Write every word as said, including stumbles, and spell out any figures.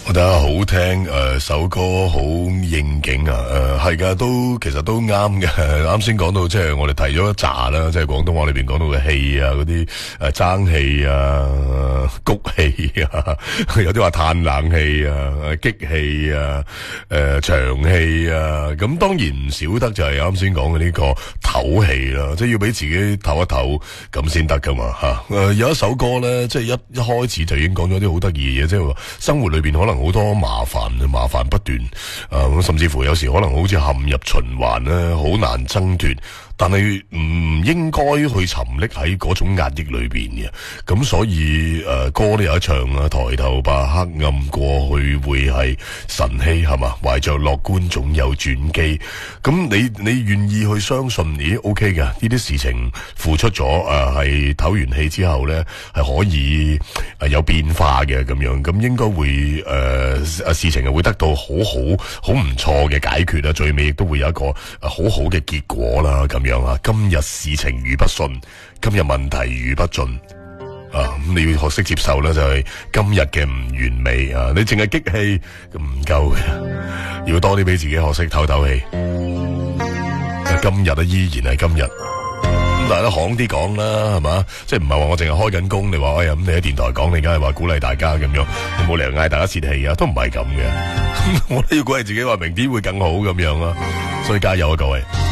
我覺得好聽，誒、呃、首歌好應景啊，誒係噶，都其實都啱嘅。啱先講到即係我哋提咗一紮啦，即係廣東話裏邊講到嘅氣啊，嗰啲誒爭氣啊、谷氣啊，有啲話嘆冷氣啊、激氣啊、誒、呃、長氣啊，咁當然唔少得就係啱先講嘅呢個唞氣啦，即係要俾自己唞一唞咁先得噶嘛吓。誒、呃、有一首歌咧，即係一一開始就已經講咗啲好得意嘅嘢，即係話生活裏邊可能好多麻煩，麻煩不斷，誒、呃，甚至乎有時可能好似陷入循環咧，好難掙脫。但係唔應該去沉溺喺嗰種壓抑裏邊嘅，咁所以誒、呃、歌都有一唱啊，抬頭吧，黑暗過去會係晨曦，係嘛？懷着樂觀總有轉機。咁你你願意去相信，咦 OK 嘅呢啲事情付出咗誒係唞完氣之後咧係可以誒、呃、有變化嘅咁樣，咁應該會誒誒、呃、事情係會得到好好好唔錯嘅解決啦，最尾亦都會有一個誒、呃、好好嘅結果啦咁樣。今日事情如不順，今日問題如不盡啊！咁你要學識接受啦，就係、是、今日嘅唔完美啊！你淨係激氣唔夠嘅，要多啲俾自己學識透透氣。今日啊，依然係今日。咁大家行啲講啦，係嘛？即係唔係話我淨係開緊工？你話哎呀，咁你喺電台講，你梗係話鼓勵大家咁樣，你冇理由嗌大家泄氣啊！都唔係咁嘅，我都要鼓勵自己，話明天會更好咁樣啦。所以加油啊，各位！